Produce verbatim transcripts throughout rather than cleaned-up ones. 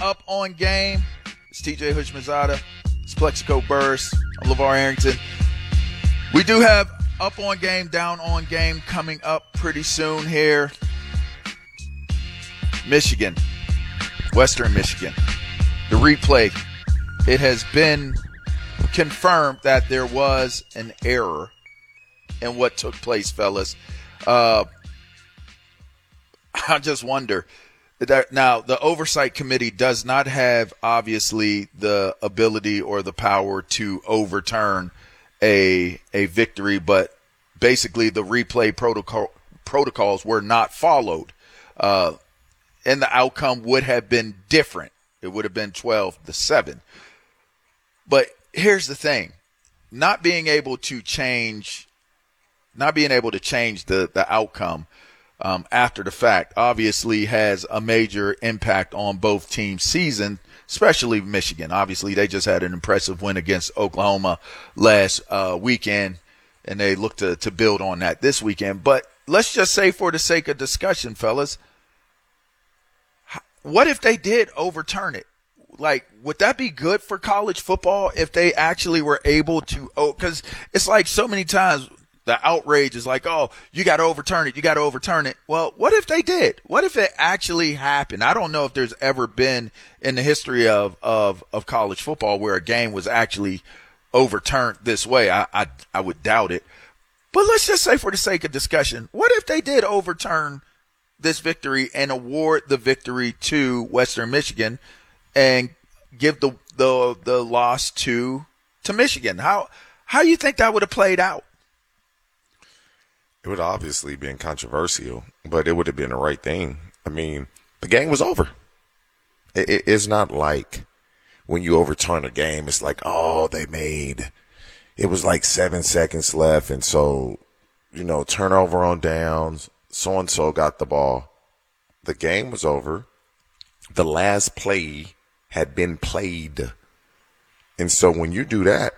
Up On Game. It's T J Houshmandzadeh. It's Plexico Burress. I'm LeVar Arrington. We do have Up On Game, Down On Game coming up pretty soon here. Michigan, Western Michigan. The replay, it has been confirmed that there was an error in what took place, fellas. Uh, I just wonder. That, now, the Oversight Committee does not have, obviously, the ability or the power to overturn a a victory, but basically the replay protocol protocols were not followed. Uh, and the outcome would have been different. It would have been twelve to seven. But here's the thing. Not being able to change, not being able to change the, the outcome Um, after the fact obviously has a major impact on both teams' season, especially Michigan. Obviously, they just had an impressive win against Oklahoma last uh, weekend, and they look to, to build on that this weekend. But let's just say, for the sake of discussion, fellas, what if they did overturn it? Like, would that be good for college football if they actually were able to? Oh, because it's like so many times – the outrage is like, oh, you got to overturn it. You got to overturn it. Well, what if they did? What if it actually happened? I don't know if there's ever been in the history of, of, of college football where a game was actually overturned this way. I, I, I would doubt it. But let's just say, for the sake of discussion, what if they did overturn this victory and award the victory to Western Michigan and give the, the, the loss to, to Michigan? How, how do you think that would have played out? It would obviously been controversial, but it would have been the right thing. I mean, the game was over. It, it, it's not like when you overturn a game, it's like, oh, they made, it was like seven seconds left. And so, you know, turnover on downs, so-and-so got the ball. The game was over. The last play had been played. And so when you do that,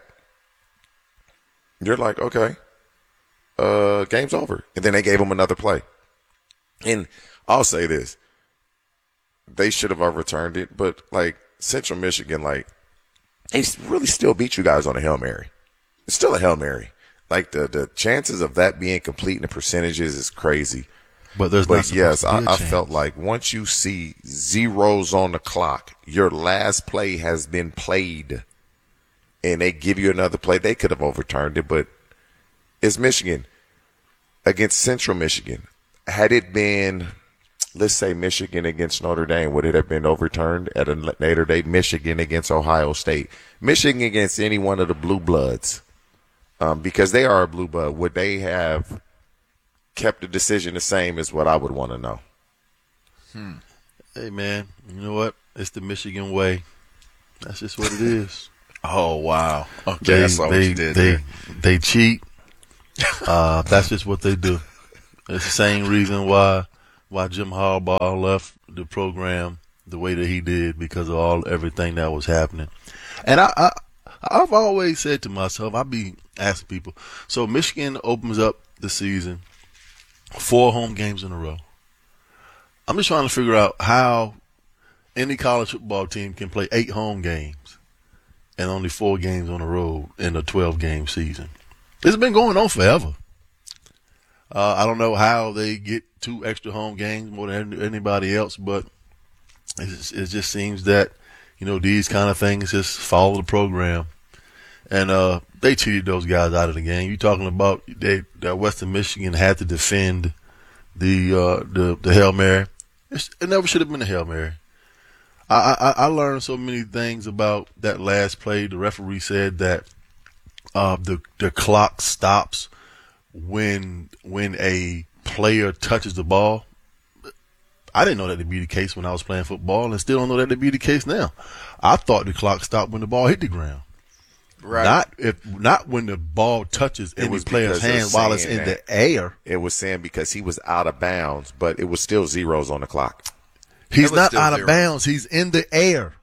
you're like, okay. Uh, game's over. And then they gave him another play. And I'll say this. They should have overturned it, but, like, Central Michigan, like, they really still beat you guys on a Hail Mary. It's still a Hail Mary. Like, the, the chances of that being complete in the percentages is crazy. But there's but not yes, I, I chance. felt like once you see zeros on the clock, your last play has been played, and they give you another play, they could have overturned it, but it's Michigan against Central Michigan. Had it been, let's say, Michigan against Notre Dame, would it have been overturned at a later date? Michigan against Ohio State. Michigan against any one of the blue bloods, um, because they are a blue blood, would they have kept the decision the same is what I would want to know. Hmm. Hey, man, you know what? It's the Michigan way. That's just what it is. Oh, wow. Okay, they, that's all they, you did they, there. they cheat. Uh, that's just what they do. It's the same reason why why Jim Harbaugh left the program the way that he did, because of all everything that was happening. And I, I I've always said to myself, I be asking people. So Michigan opens up the season, four home games in a row. I'm just trying to figure out how any college football team can play eight home games and only four games on the road in a twelve-game season. It's been going on forever. Uh, I don't know how they get two extra home games more than anybody else, but it just, it just seems that, you know, these kind of things just follow the program. And uh, they cheated those guys out of the game. You're talking about they, that Western Michigan had to defend the uh, the, the Hail Mary. It's, it never should have been a Hail Mary. I, I, I learned so many things about that last play. The referee said that Uh, the the clock stops when when a player touches the ball. I didn't know that to be the case when I was playing football, and still don't know that to be the case now. I thought the clock stopped when the ball hit the ground, right? Not if not when the ball touches any player's hand while it's in the air. It was saying because he was out of bounds, but it was still zeros on the clock. He's not out of bounds. He's in the air.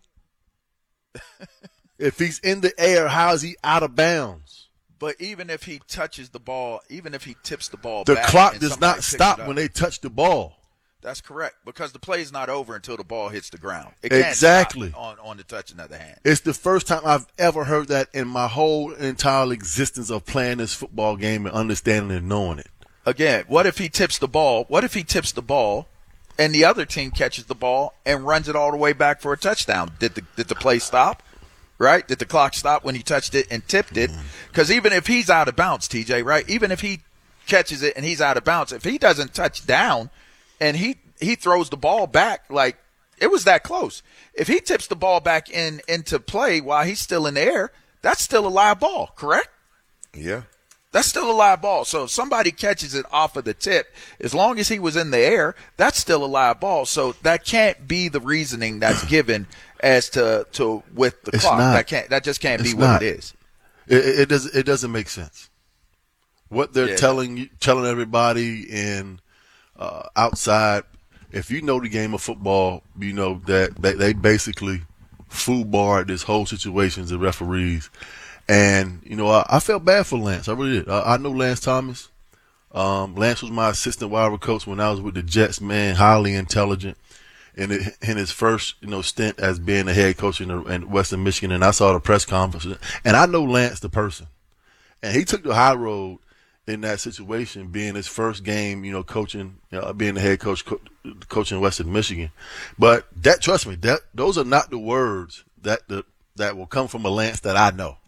If he's in the air, how is he out of bounds? But even if he touches the ball, even if he tips the ball the back. The clock and does not stop when they touch the ball. That's correct, because the play is not over until the ball hits the ground. It can't Exactly. stop on, on the touching of the hand. It's the first time I've ever heard that in my whole entire existence of playing this football game and understanding and knowing it. Again, what if he tips the ball? What if he tips the ball and the other team catches the ball and runs it all the way back for a touchdown? Did the did the play stop? Right? Did the clock stop when he touched it and tipped it? Because even if he's out of bounds, T J, right? Even if he catches it and he's out of bounds, if he doesn't touch down and he, he throws the ball back, like, it was that close. If he tips the ball back in into play while he's still in the air, that's still a live ball, correct? Yeah. That's still a live ball. So if somebody catches it off of the tip, as long as he was in the air, that's still a live ball. So that can't be the reasoning that's given as to, to with the It's clock. not. That can't that just can't It's be what not. it is. It, it, it doesn't. It doesn't make sense. What they're Yeah. telling you, telling everybody in uh, outside. If you know the game of football, you know that they, they basically foobarred this whole situation, the referees. And, you know, I, I felt bad for Lance. I really did. I, I know Lance Thomas. Um, Lance was my assistant wide receiver coach when I was with the Jets, man, highly intelligent. In, it, in his first, you know, stint as being a head coach in, the, in Western Michigan, and I saw the press conference. And I know Lance, the person. And he took the high road in that situation, being his first game, you know, coaching, you know, being the head coach, co- coaching in Western Michigan. But that, trust me, that those are not the words that the, that will come from a Lance that I know.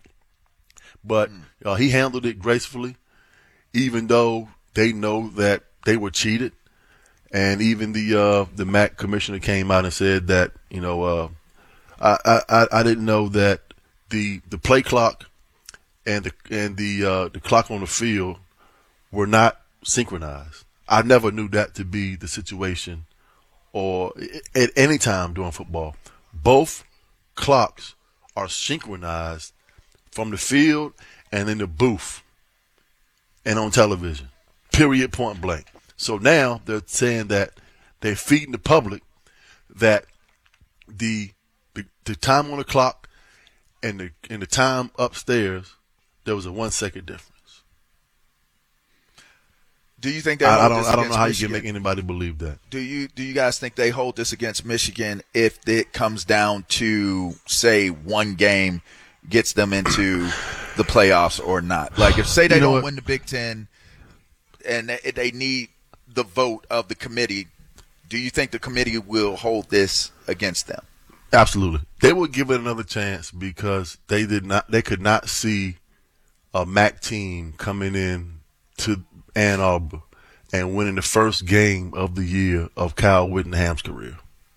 But uh, he handled it gracefully, even though they know that they were cheated. And even the uh, the M A C commissioner came out and said that, you know, uh, I, I I didn't know that the the play clock and the and the uh, the clock on the field were not synchronized. I never knew that to be the situation, or at any time during football. Both clocks are synchronized from the field and in the booth and on television, period, point blank. So now they're saying that they're feeding the public that the the, the time on the clock and the and the time upstairs, there was a one second difference. Do you think they I, hold I don't this I don't know against how Michigan? you can make anybody believe that. Do you do you guys think they hold this against Michigan if it comes down to, say, one game gets them into the playoffs or not? Like, if say they You know don't what? win the Big Ten and they, they need the vote of the committee, do you think the committee will hold this against them? Absolutely. They would give it another chance because they did not they could not see a M A C team coming in to Ann Arbor and winning the first game of the year of Kyle Whittingham's career.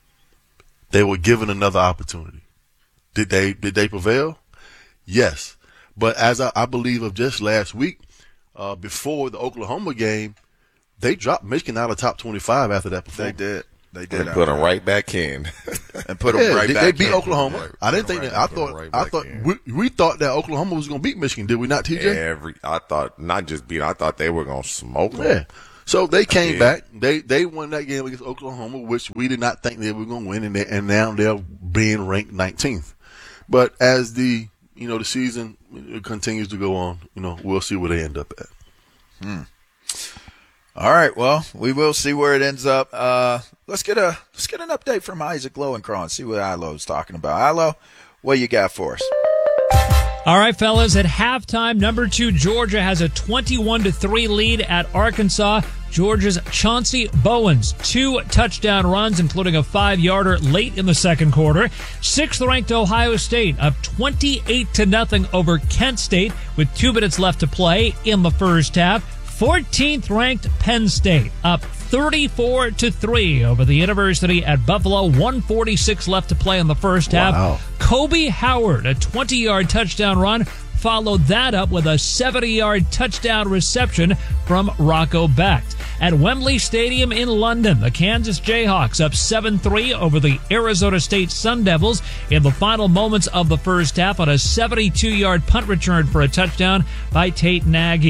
They were given another opportunity. Did they did they prevail? Yes. But as I, I believe of just last week, uh, before the Oklahoma game, they dropped Michigan out of top twenty-five after that They performance. did. They did. And put them right back in. and put them Yeah, right they, back. they beat in. Oklahoma. Right. I didn't think Right. that. I Put 'em thought. right I back thought in. we, we thought that Oklahoma was going to beat Michigan. Did we not, T J? Every I thought not just beat. I thought they were gonna smoke them. Yeah. So they came Yeah. back. They they won that game against Oklahoma, which we did not think they were going to win, and they, and now they're being ranked nineteenth. But as the you know the season continues to go on, you know we'll see where they end up at. Hmm. All right. Well, we will see where it ends up. Uh, let's get a let's get an update from Isaac Lowenkron. See what Ilo's talking about. Ilo, what you got for us? All right, fellas, at halftime, number two Georgia has a twenty-one to three lead at Arkansas. Georgia's Chauncey Bowens, two touchdown runs, including a five-yarder late in the second quarter. Sixth-ranked Ohio State up twenty-eight to nothing over Kent State with two minutes left to play in the first half. fourteenth-ranked Penn State up thirty-four to three over the University at Buffalo. one forty-six left to play in the first half. Wow. Kobe Howard, a twenty-yard touchdown run, followed that up with a seventy-yard touchdown reception from Rocco Becht. At Wembley Stadium in London, the Kansas Jayhawks up seven three over the Arizona State Sun Devils in the final moments of the first half on a seventy-two-yard punt return for a touchdown by Tate Nagy.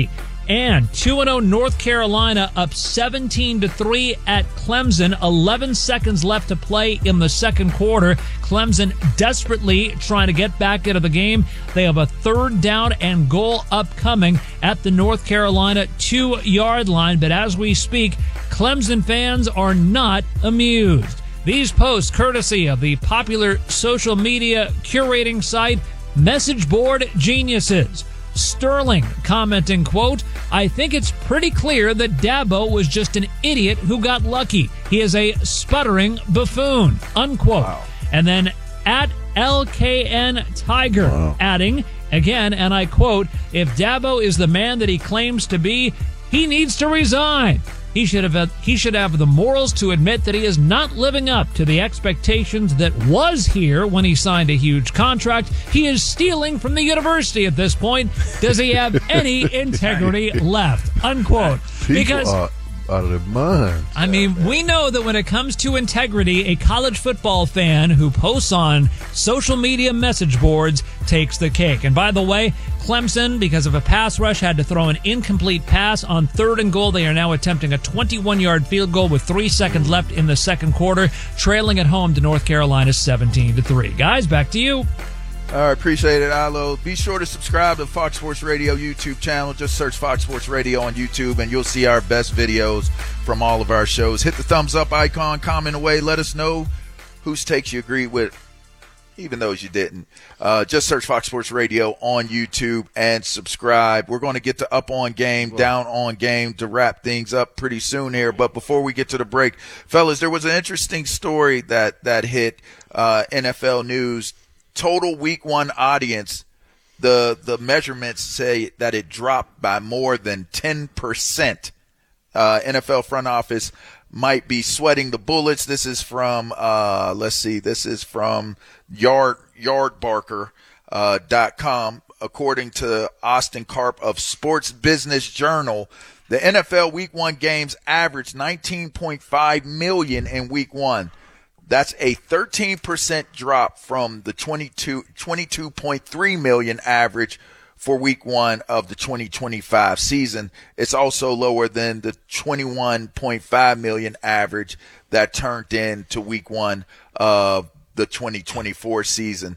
And two and oh North Carolina up seventeen to three at Clemson. eleven seconds left to play in the second quarter. Clemson desperately trying to get back into the game. They have a third down and goal upcoming at the North Carolina two-yard line. But as we speak, Clemson fans are not amused. These posts courtesy of the popular social media curating site Message Board Geniuses. Sterling commenting, quote, I think it's pretty clear that Dabo was just an idiot who got lucky. He is a sputtering buffoon, unquote. Wow. And then at L K N Tiger, wow. adding, again, and I quote, if Dabo is the man that he claims to be, he needs to resign. He should have he should have the morals to admit that he is not living up to the expectations that was here when he signed a huge contract. He is stealing from the university at this point. Does he have any integrity left? Unquote. People because are out of their mind. I mean, we know that when it comes to integrity, a college football fan who posts on social media message boards takes the cake. And by the way, Clemson, because of a pass rush, had to throw an incomplete pass on third and goal. They are now attempting a twenty-one-yard field goal with three seconds left in the second quarter, trailing at home to North Carolina seventeen to three. Guys, back to you. All right, appreciate it, Ilo. Be sure to subscribe to Fox Sports Radio YouTube channel. Just search Fox Sports Radio on YouTube, and you'll see our best videos from all of our shows. Hit the thumbs up icon, comment away. Let us know whose takes you agree with, even those you didn't. Uh, just search Fox Sports Radio on YouTube and subscribe. We're going to get to Up on Game, Down on Game to wrap things up pretty soon here. But before we get to the break, fellas, there was an interesting story that, that hit uh, N F L News. Total week one audience, the the measurements say that it dropped by more than ten percent. Uh, N F L front office might be sweating the bullets. This is from, uh, let's see, this is from Yard, Yardbarker, uh, dot com. According to Austin Karp of Sports Business Journal, the N F L week one games averaged nineteen point five million in week one. That's a thirteen percent drop from the twenty-two point three million average for week one of the twenty twenty-five season. It's also lower than the twenty-one point five million average that turned in to week one of the twenty twenty-four season.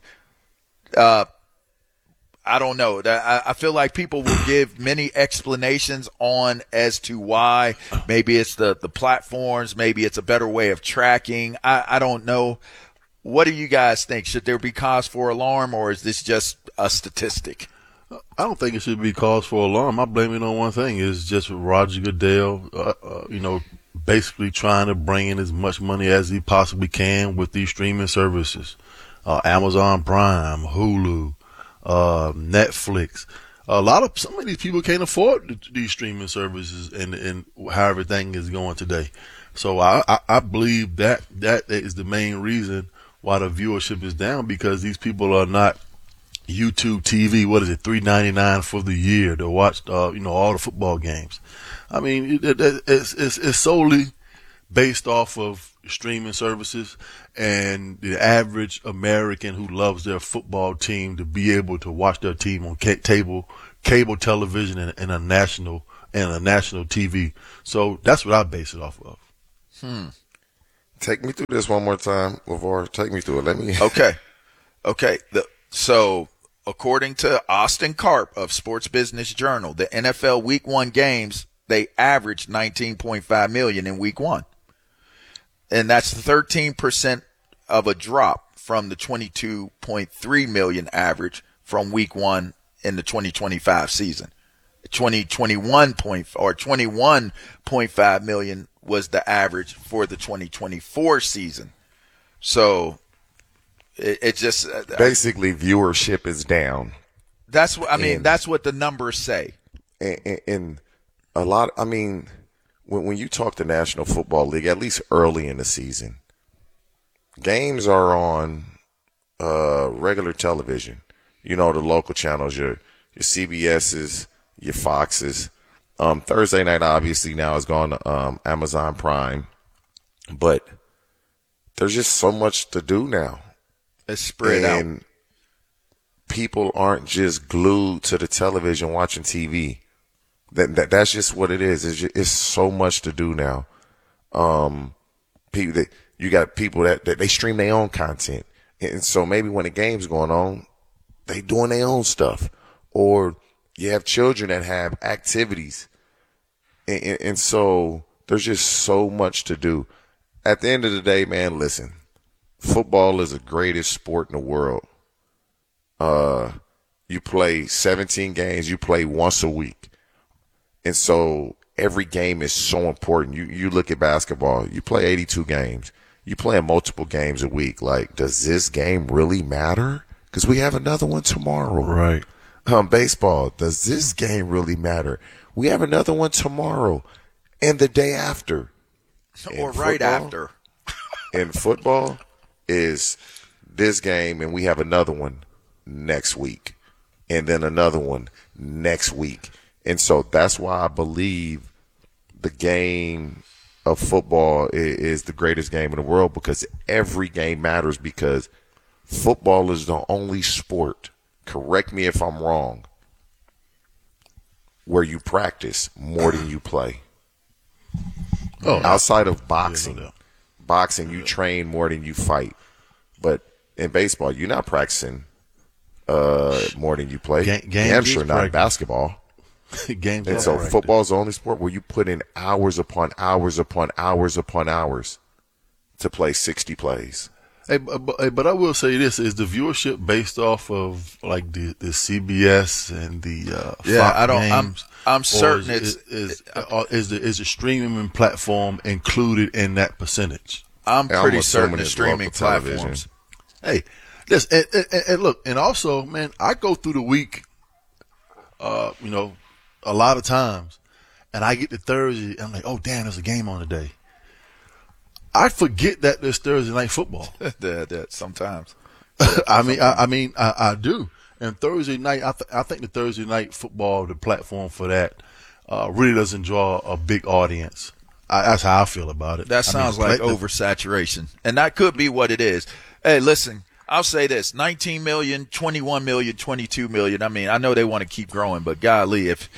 Uh, I don't know. I feel like people will give many explanations on as to why. Maybe it's the, the platforms. Maybe it's a better way of tracking. I, I don't know. What do you guys think? Should there be cause for alarm, or is this just a statistic? I don't think it should be cause for alarm. I blame it on one thing. It's just Roger Goodell, uh, uh, you know, basically trying to bring in as much money as he possibly can with these streaming services. Uh, Amazon Prime, Hulu, Uh, Netflix. A lot of some of these people can't afford these streaming services and, and how everything is going today. So I, I, I believe that that is the main reason why the viewership is down, because these people are not YouTube T V. What is it, three ninety-nine for the year to watch, uh, you know, all the football games. I mean, it, it, it's, it's, it's solely based off of streaming services and the average American who loves their football team to be able to watch their team on ca- cable, cable television and, and a national and a national T V. So that's what I base it off of. Hmm. Take me through this one more time, LeVar. Take me through it. Let me. Okay. Okay. The, so according to Austin Karp of Sports Business Journal, the N F L week one games, they averaged nineteen point five million in week one. And that's thirteen percent of a drop from the twenty-two point three million average from week one in the twenty twenty-five season. twenty twenty-one point or twenty-one point five million was the average for the twenty twenty-four season. So it, it just basically viewership is down. That's what I mean. And, that's what the numbers say. And, and, and a lot. I mean. When when you talk to National Football League, at least early in the season, games are on uh, regular television. You know, the local channels, your your C B S's, your Foxes. Um, Thursday night, obviously, now has gone to um, Amazon Prime. But there's just so much to do now. It's spread and out. People aren't just glued to the television watching T V. That, that that's just what it is. It's, just, it's so much to do now. Um, people that you got people that, that they stream their own content, and so maybe when the game's going on, they doing their own stuff, or you have children that have activities, and, and, and so there's just so much to do. At the end of the day, man, listen, football is the greatest sport in the world. Uh, you play seventeen games, you play once a week. And so every game is so important. You you look at basketball, you play eighty-two games. You play multiple games a week. Like, does this game really matter? Because we have another one tomorrow. Right. Um, baseball, does this game really matter? We have another one tomorrow and the day after. Or right after. And football is this game, and we have another one next week, and then another one next week. And so that's why I believe the game of football is, is the greatest game in the world, because every game matters, because football is the only sport, correct me if I'm wrong, where you practice more than you play. Oh, outside of boxing, yeah, no doubt. boxing, you train more than you fight. But in baseball, you're not practicing uh, more than you play. Ga- Damn sure not in basketball. Games and so practice. Football is the only sport where you put in hours upon hours upon hours upon hours to play sixty plays. Hey, but, but I will say this: is the viewership based off of like the, the C B S and the uh, yeah? Fox I don't. games, I'm I'm certain is, it's is, is, uh, is the is the streaming platform included in that percentage? I'm yeah, pretty I'm certain it's streaming platforms. Hey, yes, and, and, and look, and also, man, I go through the week, uh, you know, a lot of times, and I get to Thursday, and I'm like, oh damn, there's a game on today. I forget that there's Thursday night football. that, that sometimes. I mean, I, I mean, I, I do. And Thursday night, I, th- I think the Thursday night football, the platform for that, uh, really doesn't draw a big audience. I, that's how I feel about it. That sounds I mean, like play- oversaturation, and that could be what it is. Hey, listen, I'll say this: nineteen million, twenty-one million, twenty-two million. I mean, I know they want to keep growing, but golly, if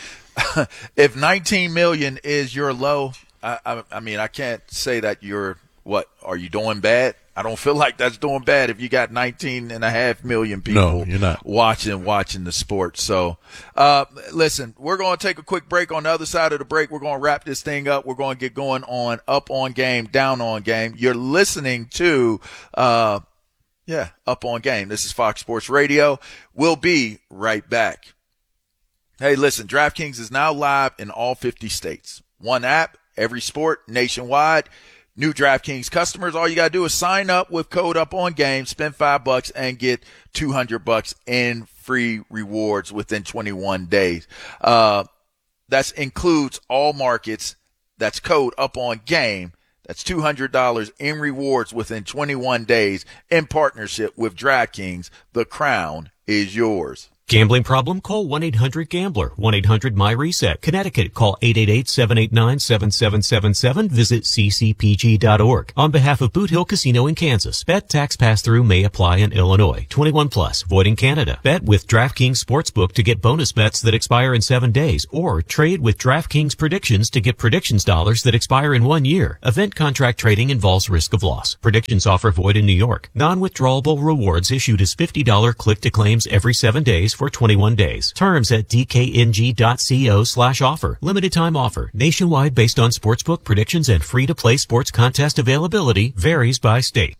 if nineteen million is your low, I, I, I mean, I can't say that you're. What, are you doing bad? I don't feel like that's doing bad if you got nineteen and a half million people no, you're not. watching watching the sport. So, uh, listen, we're going to take a quick break. On the other side of the break, we're going to wrap this thing up. We're going to get going on Up On Game, Down On Game. You're listening to, uh, yeah, Up On Game. This is Fox Sports Radio. We'll be right back. Hey, listen, DraftKings is now live in all fifty states. One app, every sport, nationwide. New DraftKings customers, all you got to do is sign up with code UPONGAME, spend five bucks, and get two hundred bucks in free rewards within twenty-one days. Uh, that includes all markets. That's code UPONGAME. That's two hundred dollars in rewards within twenty-one days in partnership with DraftKings. The crown is yours. Gambling problem? Call one eight hundred gambler. one eight hundred my reset. Connecticut, call eight eight eight, seven eight nine, seven seven seven seven. Visit c c p g dot org. On behalf of Boot Hill Casino in Kansas, bet tax pass-through may apply in Illinois. twenty-one plus, void in Canada. Bet with DraftKings Sportsbook to get bonus bets that expire in seven days, or trade with DraftKings Predictions to get predictions dollars that expire in one year. Event contract trading involves risk of loss. Predictions offer void in New York. Non-withdrawable rewards issued as fifty dollars click-to-claims every seven days for twenty-one days. Terms at d k n g dot co slash offer. Limited time offer. Nationwide based on sportsbook predictions and free-to-play sports contest availability. Varies by state.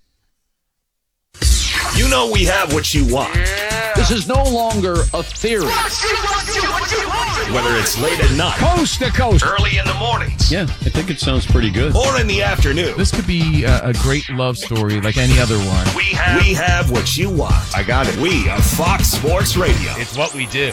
You know we have what you want. This is no longer a theory. Whether it's late at night, coast to coast, early in the mornings. Yeah, I think it sounds pretty good. Or in the afternoon. This could be a, a great love story like any other one. We have, we have what you want. I got it. We are Fox Sports Radio. It's what we do.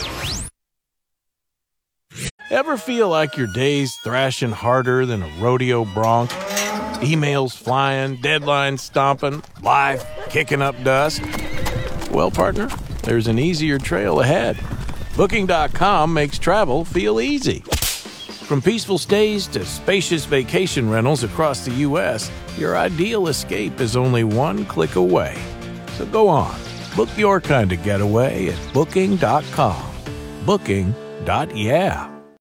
Ever feel like your day's thrashing harder than a rodeo bronc? Emails flying, deadlines stomping, life kicking up dust? Well, partner, there's an easier trail ahead. Booking dot com makes travel feel easy. From peaceful stays to spacious vacation rentals across the U S, your ideal escape is only one click away. So go on, book your kind of getaway at Booking dot com. Booking. Yeah.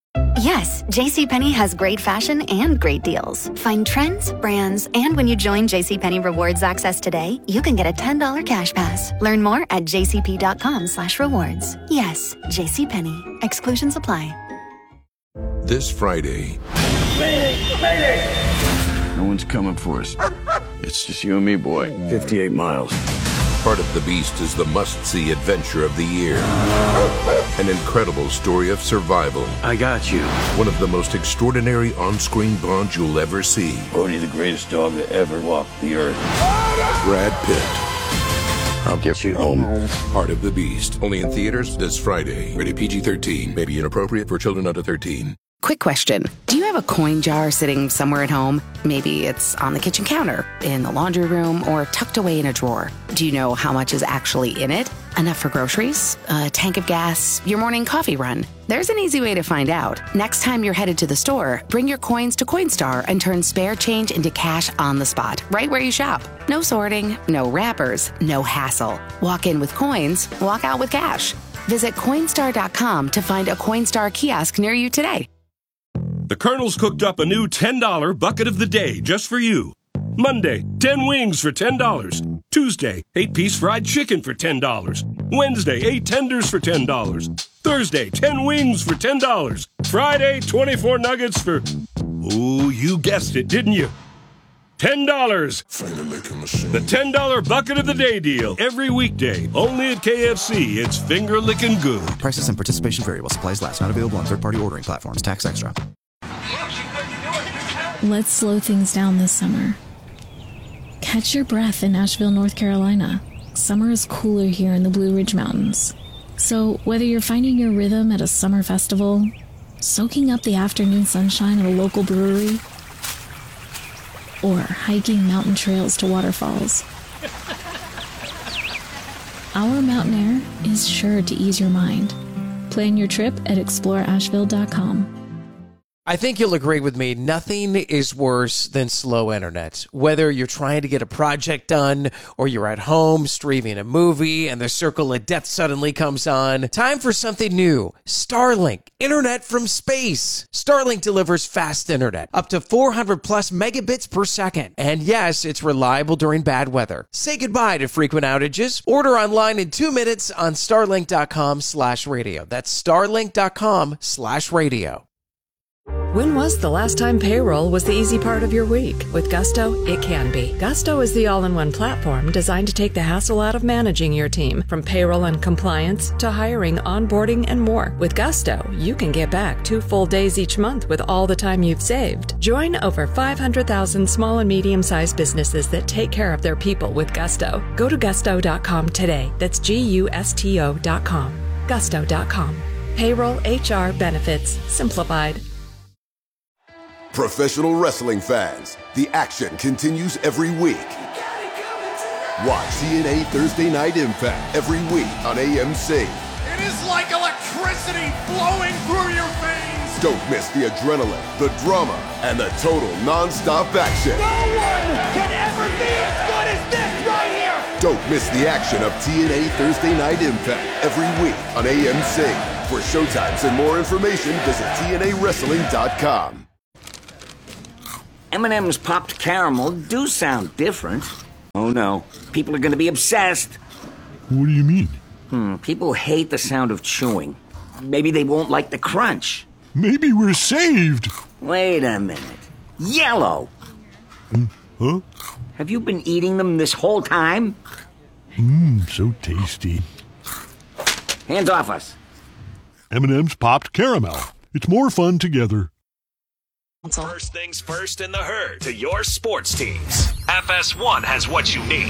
Yes, JCPenney has great fashion and great deals. Find trends, brands, and when you join JCPenney Rewards Access today, you can get a ten dollars cash pass. Learn more at jcp.com slash rewards. Yes, JCPenney. Exclusions apply. This Friday. Mayday! Mayday! No one's coming for us. It's just you and me, boy. fifty-eight miles. Part of the Beast is the must-see adventure of the year. An incredible story of survival. I got you. One of the most extraordinary on-screen bonds you'll ever see. Bodhi, the greatest dog that ever walked the earth. Brad Pitt. I'll get you home. Part of the Beast. Only in theaters this Friday. Rated P G thirteen. May be inappropriate for children under thirteen. Quick question. Do you have a coin jar sitting somewhere at home? Maybe it's on the kitchen counter, in the laundry room, or tucked away in a drawer. Do you know how much is actually in it? Enough for groceries? A tank of gas? Your morning coffee run? There's an easy way to find out. Next time you're headed to the store, bring your coins to Coinstar and turn spare change into cash on the spot, right where you shop. No sorting, no wrappers, no hassle. Walk in with coins, walk out with cash. Visit Coinstar dot com to find a Coinstar kiosk near you today. The Colonel's cooked up a new ten dollar bucket of the day just for you. Monday, ten wings for ten dollars. Tuesday, eight piece fried chicken for ten dollars. Wednesday, eight tenders for ten dollars. Thursday, ten wings for ten dollars. Friday, twenty-four nuggets for... Oh, you guessed it, didn't you? ten dollars. The ten dollar bucket of the day deal. Every weekday. Only at K F C. It's finger-licking good. Prices and participation vary while supplies last. Not available on third-party ordering platforms. Tax extra. Let's slow things down this summer. Catch your breath in Asheville, North Carolina. Summer is cooler here in the Blue Ridge Mountains. So whether you're finding your rhythm at a summer festival, soaking up the afternoon sunshine at a local brewery, or hiking mountain trails to waterfalls, our mountain air is sure to ease your mind. Plan your trip at explore asheville dot com. I think you'll agree with me, nothing is worse than slow internet. Whether you're trying to get a project done or you're at home streaming a movie and the circle of death suddenly comes on, time for something new. Starlink, internet from space. Starlink delivers fast internet, up to four hundred plus megabits per second. And yes, it's reliable during bad weather. Say goodbye to frequent outages. Order online in two minutes on starlink dot com slash radio. That's starlink dot com slash radio. When was the last time payroll was the easy part of your week? With Gusto, it can be. Gusto is the all-in-one platform designed to take the hassle out of managing your team, from payroll and compliance to hiring, onboarding, and more. With Gusto, you can get back two full days each month with all the time you've saved. Join over five hundred thousand small and medium-sized businesses that take care of their people with Gusto. Go to gusto dot com today. That's G U S T O dot com. gusto dot com. Payroll, H R, benefits, simplified. Professional wrestling fans, the action continues every week. Watch T N A Thursday Night Impact every week on A M C. It is like electricity flowing through your veins. Don't miss the adrenaline, the drama, and the total non-stop action. No one can ever be as good as this right here. Don't miss the action of T N A Thursday Night Impact every week on A M C. For showtimes and more information, visit T N A wrestling dot com. M and M's popped caramel do sound different. Oh no, people are going to be obsessed. What do you mean? Hmm, people hate the sound of chewing. Maybe they won't like the crunch. Maybe we're saved. Wait a minute. Yellow. Mm, huh? Have you been eating them this whole time? Mmm, so tasty. Hands off us. M and M's popped caramel. It's more fun together. First things first in the herd to your sports teams. F S one has what you need.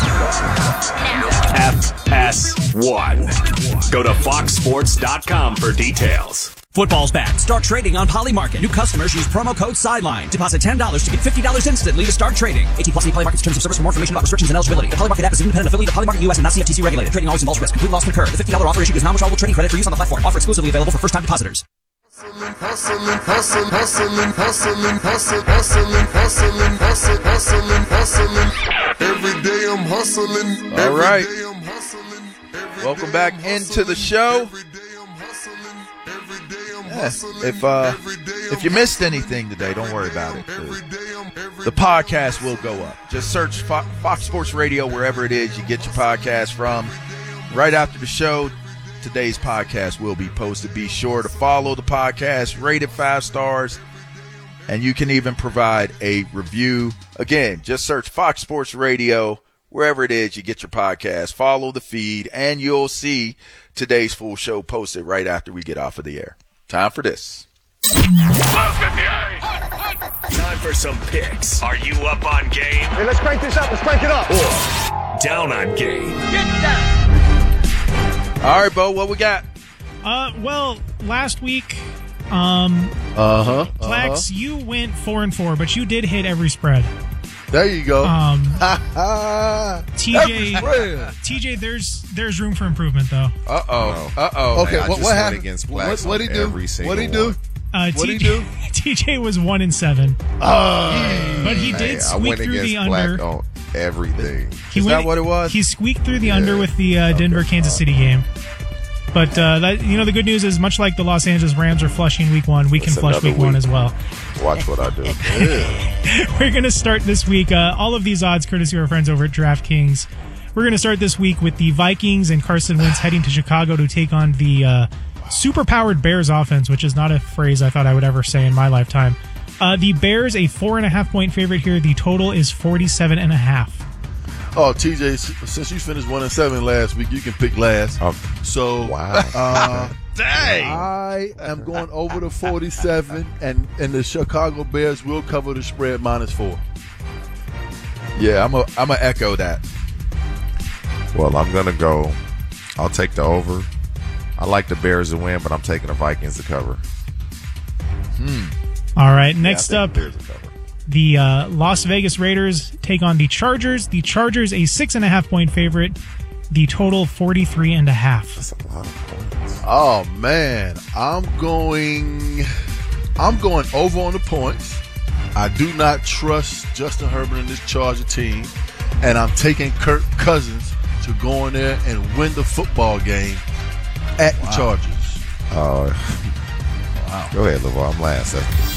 F S one. Go to fox sports dot com for details. Football's back. Start trading on Polymarket. New customers use promo code SIDELINE. Deposit ten dollars to get fifty dollars instantly to start trading. eighteen plus Polymarket's terms of service. For more information about restrictions and eligibility. The Polymarket app is an independent affiliate of Polymarket U S and not C F T C regulated. Trading always involves risk. Complete loss can occur. The fifty dollars offer issued is non-withdrawable trading credit for use on the platform. Offer exclusively available for first-time depositors. Hustling, hustling, hustling, hustling, hustling, hustling, hustling, hustling, hustling, hustling, hustling. Every day I'm hustling. All right. Welcome back into the show. Yeah. If uh, if you missed anything today, don't worry about it. The podcast will go up. Just search Fo- Fox Sports Radio wherever it is you get your podcast from. Right after the show, today's podcast will be posted. Be sure to follow the podcast, rate it five stars, and you can even provide a review. Again, just search Fox Sports Radio wherever it is you get your podcast. Follow the feed, and you'll see today's full show posted right after we get off of the air. Time for this. Time for some picks. Are you up on game? Hey, let's crank this up. Let's crank it up. Or down on game? Get down. All right, Bo, what we got? Uh, well, last week, um, uh-huh, Plex, uh-huh. you went four and four, but you did hit every spread. There you go. Um, T J, T J, there's there's room for improvement though. Uh oh. Uh oh. Okay, I what, just what went happened? against What Blacks what he on do? every single What he do? one. Uh, What T J, he do? T J was one and seven. Oh, but he did Hey, I squeak went through against the Black under. on everything. He Is went, that what it was? He squeaked through the Yeah. under with the uh, Denver Kansas City game. But uh, that, you know, the good news is, much like the Los Angeles Rams are flushing week one, we That's can flush another week, one week. as well. Watch what I do. Yeah. We're going to start this week. Uh, all of these odds courtesy of our friends over at DraftKings. We're going to start this week with the Vikings and Carson Wentz heading to Chicago to take on the uh, super-powered Bears offense, which is not a phrase I thought I would ever say in my lifetime. Uh, the Bears, a four and a half point favorite here. The total is forty-seven and a half. Oh, T J, since you finished one and seven last week, you can pick last. Um, so, wow. uh, Dang. I am going over the forty-seven, and, and the Chicago Bears will cover the spread minus four. Yeah, I'm a I'm a echo that. Well, I'm going to go. I'll take the over. I like the Bears to win, but I'm taking the Vikings to cover. Hmm. All right, next Yeah, I up, think the Bears will cover. the uh, Las Vegas Raiders take on the Chargers. The Chargers, a six and a half point favorite. The total, forty-three and a half. That's a lot of points. Oh man, I'm going. I'm going over on the points. I do not trust Justin Herbert and this Charger team, and I'm taking Kirk Cousins to go in there and win the football game at the Chargers. Oh, wow. Go ahead, LeVar. I'm last. That's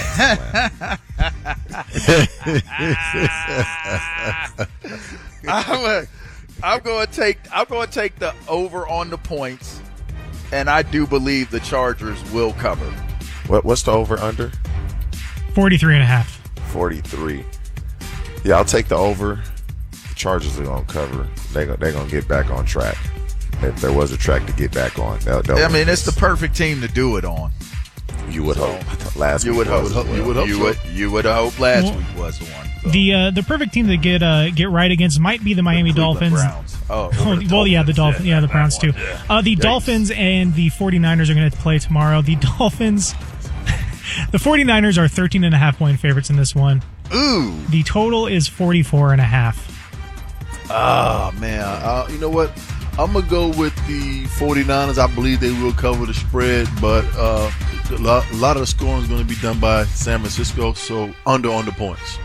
perfect. I'm, a, I'm going to take I'm going to take the over on the points, and I do believe the Chargers will cover. what, what's the over under? forty-three and a half. forty-three. Yeah, I'll take the over. The Chargers are going to cover. They're going they're going to get back on track. If there was a track to get back on. They'll, they'll I win mean, it's this. the perfect team to do it on. You would hope. Last You week would hope. was as well. You would hope You so. would you would hope last Well, week was the one. So. The uh, the perfect team to get uh, get right against might be the Miami The Cleveland Dolphins. Browns. Oh, Oh, over the well, yeah, the Dolphins. Dolphins, yeah, the that Browns one, too. yeah. Uh, the Yikes. Dolphins and the 49ers are going to play tomorrow. The Dolphins, the 49ers are thirteen and a half point favorites in this one. Ooh. The total is forty-four and a half. Oh man, uh, you know what? I'm gonna go with the 49ers. I believe they will cover the spread, but uh, a, lot, a lot of the scoring is going to be done by San Francisco. So under on the points.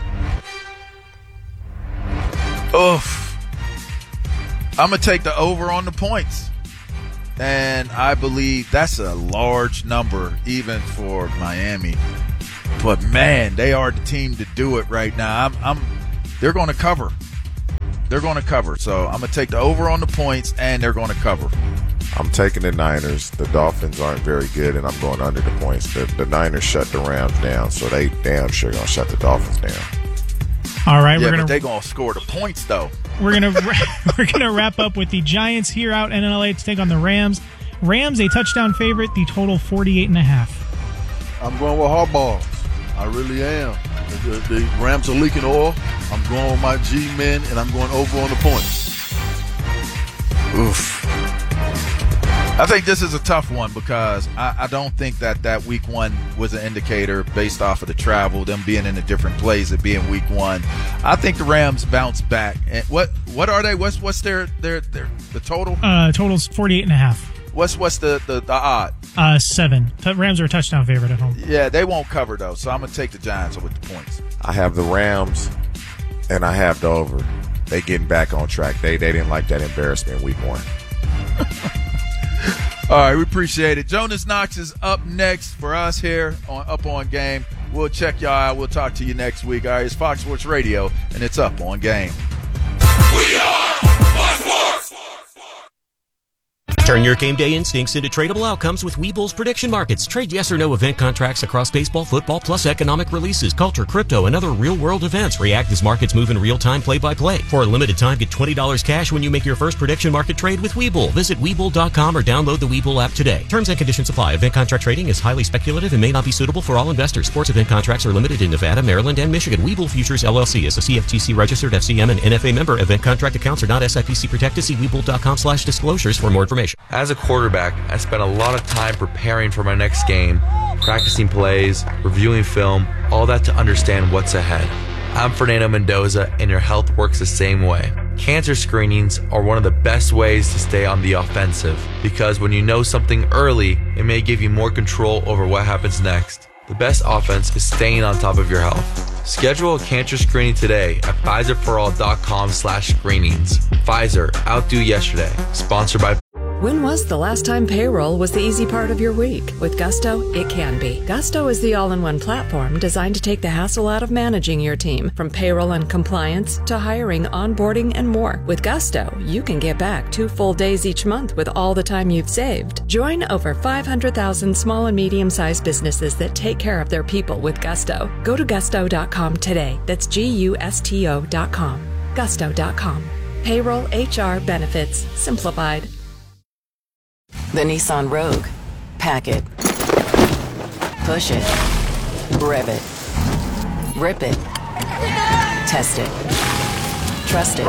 Oof. I'm going to take the over on the points. And I believe that's a large number, even for Miami. But, man, they are the team to do it right now. I'm, I'm, they're going to cover. They're going to cover. So I'm going to take the over on the points, and they're going to cover. I'm taking the Niners. The Dolphins aren't very good, and I'm going under the points. The, the Niners shut the Rams down, so they damn sure going to shut the Dolphins down. All right, Yeah, we're but gonna they're going to score the points, though. we're gonna we're gonna wrap up with the Giants here out in L A to take on the Rams. Rams, a touchdown favorite. The total forty-eight and a half. I'm going with Harbaugh. I really am. The, the, the Rams are leaking oil. I'm going with my G-men, and I'm going over on the points. Oof. I think this is a tough one because I, I don't think that that week one was an indicator based off of the travel, them being in a different place, it being week one. I think the Rams bounce back. And what what are they? What's what's their their their the total? Uh, total's forty-eight and a half. What's what's the the, the odd? Uh, seven. T- Rams are a touchdown favorite at home. Yeah, they won't cover though, so I'm gonna take the Giants with the points. I have the Rams, and I have the over. They getting back on track. They they didn't like that embarrassment week one. All right, we appreciate it. Jonas Knox is up next for us here on Up On Game. We'll check y'all out. We'll talk to you next week. All right, it's Fox Sports Radio, and it's Up On Game. We are Fox Sports. Turn your game day instincts into tradable outcomes with Webull's prediction markets. Trade yes or no event contracts across baseball, football, plus economic releases, culture, crypto, and other real-world events. React as markets move in real time, play-by-play. For a limited time, get twenty dollars cash when you make your first prediction market trade with Webull. Visit Webull dot com or download the Webull app today. Terms and conditions apply. Event contract trading is highly speculative and may not be suitable for all investors. Sports event contracts are limited in Nevada, Maryland, and Michigan. Webull Futures, L L C is a C F T C-registered F C M and N F A member. Event contract accounts are not S I P C protected. See Webull dot com slash disclosures for more information. As a quarterback, I spent a lot of time preparing for my next game, practicing plays, reviewing film, all that to understand what's ahead. I'm Fernando Mendoza, and your health works the same way. Cancer screenings are one of the best ways to stay on the offensive, because when you know something early, it may give you more control over what happens next. The best offense is staying on top of your health. Schedule a cancer screening today at Pfizer for all dot com slash screenings. Pfizer, outdo yesterday. Sponsored by... When was the last time payroll was the easy part of your week? With Gusto, it can be. Gusto is the all-in-one platform designed to take the hassle out of managing your team, from payroll and compliance to hiring, onboarding, and more. With Gusto, you can get back two full days each month with all the time you've saved. Join over five hundred thousand small and medium-sized businesses that take care of their people with Gusto. Go to gusto dot com today. That's G U S T O dot com. gusto dot com. Payroll, H R, benefits, simplified. The Nissan Rogue. Pack it. Push it. Rev it. Rip it. Test it. Trust it.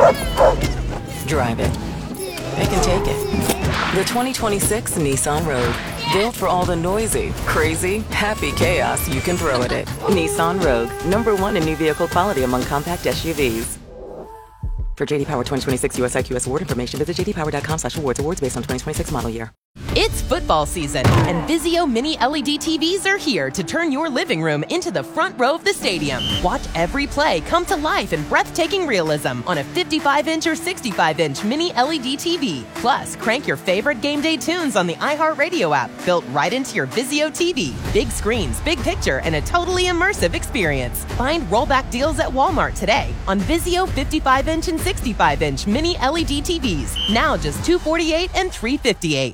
Drive it. It can take it. The twenty twenty-six Nissan Rogue. Built for all the noisy, crazy, happy chaos you can throw at it. Nissan Rogue. Number one in new vehicle quality among compact S U Vs. For J D Power twenty twenty-six U S I Q S award information, visit j d power dot com slash awards. Awards based on twenty twenty-six model year. It's football season, and Vizio Mini L E D T Vs are here to turn your living room into the front row of the stadium. Watch every play come to life in breathtaking realism on a fifty-five inch or sixty-five inch Mini L E D T V. Plus, crank your favorite game day tunes on the iHeartRadio app, built right into your Vizio T V. Big screens, big picture, and a totally immersive experience. Find rollback deals at Walmart today on Vizio fifty-five inch and sixty-five inch Mini L E D T Vs. Now just two hundred forty-eight dollars and three hundred fifty-eight dollars.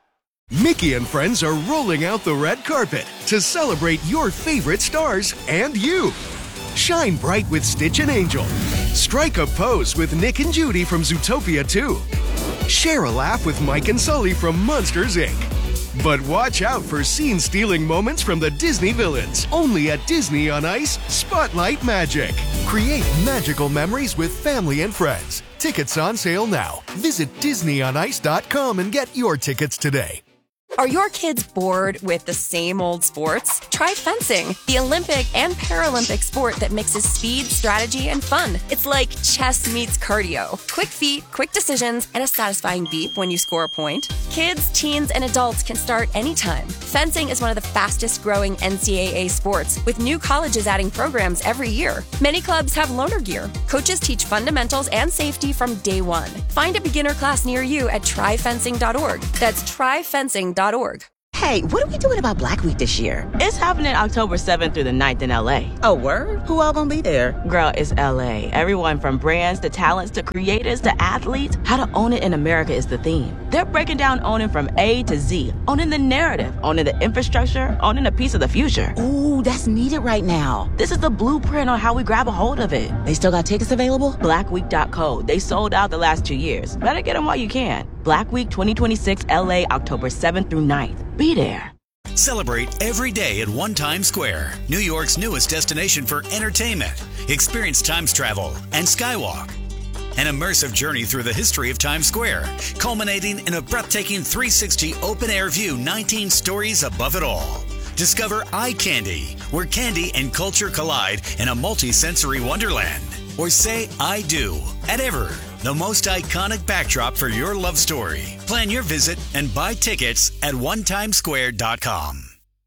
Mickey and friends are rolling out the red carpet to celebrate your favorite stars and you. Shine bright with Stitch and Angel. Strike a pose with Nick and Judy from Zootopia two. Share a laugh with Mike and Sully from Monsters, Incorporated. But watch out for scene-stealing moments from the Disney villains. Only at Disney on Ice, Spotlight Magic. Create magical memories with family and friends. Tickets on sale now. Visit disney on ice dot com and get your tickets today. Are your kids bored with the same old sports? Try fencing, the Olympic and Paralympic sport that mixes speed, strategy, and fun. It's like chess meets cardio. Quick feet, quick decisions, and a satisfying beep when you score a point. Kids, teens, and adults can start anytime. Fencing is one of the fastest growing N C double A sports, with new colleges adding programs every year. Many clubs have loaner gear. Coaches teach fundamentals and safety from day one. Find a beginner class near you at try fencing dot org. That's try fencing dot org. Hey, what are we doing about Black Week this year? It's happening October seventh through the ninth in L A. Oh, word? Who all gonna be there? Girl, it's L A. Everyone from brands to talents to creators to athletes. How to own it in America is the theme. They're breaking down owning from A to Z. Owning the narrative, owning the infrastructure, owning a piece of the future. Ooh, that's needed right now. This is the blueprint on how we grab a hold of it. They still got tickets available? black week dot co. They sold out the last two years. Better get them while you can. Black Week twenty twenty-six L A, October seventh through ninth. Be there. Celebrate every day at One Times Square, New York's newest destination for entertainment. Experience Times travel and Skywalk. An immersive journey through the history of Times Square, culminating in a breathtaking three sixty open-air view, nineteen stories above it all. Discover Eye Candy, where candy and culture collide in a multi-sensory wonderland. Or say I do at Ever, the most iconic backdrop for your love story. Plan your visit and buy tickets at one times square dot com.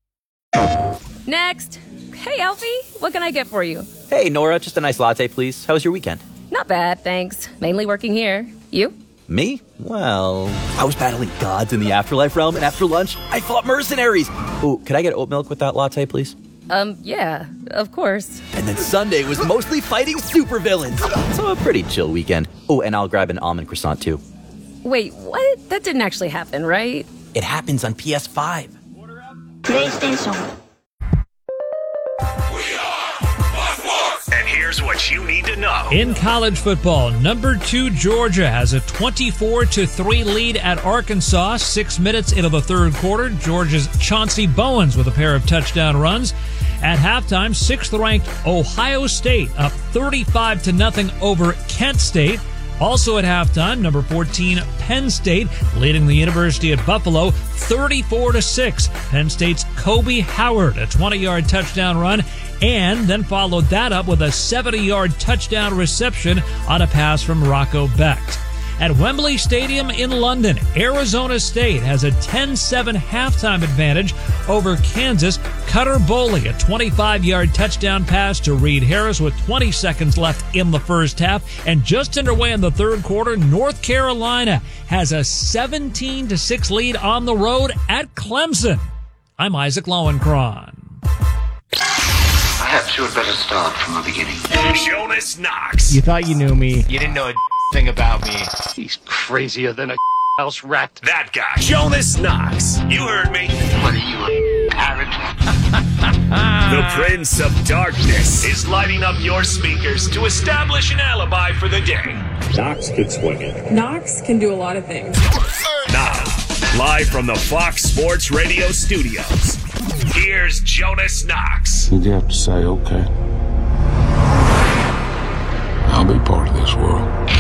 Next. Hey, Alfie, what can I get for you? Hey, Nora, just a nice latte, please. How was your weekend? Not bad, thanks. Mainly working here. You? Me? Well, I was battling gods in the afterlife realm, and after lunch, I fought mercenaries. Ooh, could I get oat milk with that latte, please? Um, yeah, of course. And then Sunday was mostly fighting supervillains. So a pretty chill weekend. Oh, and I'll grab an almond croissant, too. Wait, what? That didn't actually happen, right? It happens on P S five. PlayStation. And here's what you need to know. In college football, number two Georgia has a twenty-four to three lead at Arkansas. Six minutes into the third quarter, Georgia's Chauncey Bowens with a pair of touchdown runs. At halftime, sixth-ranked Ohio State up thirty-five to nothing over Kent State. Also at halftime, number fourteen Penn State leading the University at Buffalo thirty-four to six. Penn State's Kobe Howard, a twenty-yard touchdown run, and then followed that up with a seventy-yard touchdown reception on a pass from Rocco Becht. At Wembley Stadium in London, Arizona State has a ten seven halftime advantage over Kansas. Cutter Boley, a twenty-five-yard touchdown pass to Reed Harris with twenty seconds left in the first half. And just underway in the third quarter, North Carolina has a seventeen to six lead on the road at Clemson. I'm Isaac Lowenkron. Perhaps you had better start from the beginning. Jonas Knox. You thought you knew me. You didn't know a thing about me. He's crazier than a house rat. That guy. Jonas Knox. You heard me. What are you, a parrot? The Prince of Darkness is lighting up your speakers to establish an alibi for the day. Knox can swing it. Knox can do a lot of things. Now, live from the Fox Sports Radio studios, here's Jonas Knox. You'd have to say, okay, I'll be part of this world.